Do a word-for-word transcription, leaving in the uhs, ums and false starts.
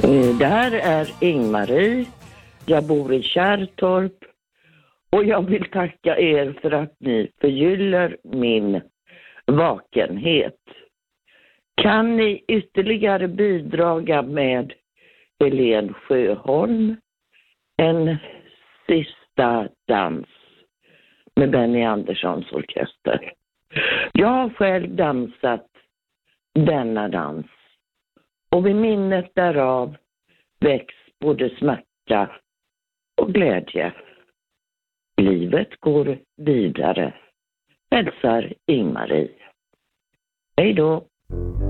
Eh, Det här är Ingmarie. Jag bor i Kärrtorp och jag vill tacka er för att ni förgyller min vakenhet. Kan ni ytterligare bidraga med Helen Sjöholm, en sista dans med Benny Anderssons orkester? Jag har själv dansat denna dans och vid minnet därav väcks både smärta och glädje. Livet går vidare. Hälsar Ingmarie. Hej då!